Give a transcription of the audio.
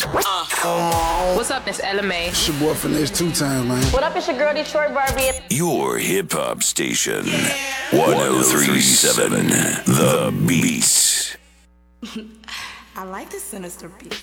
What's up, Miss LMA? It's your boy Finesse 2 times, man. What up, it's your girl Detroit Barbie. Your hip hop station, 1037 The Beats. I like the sinister beat.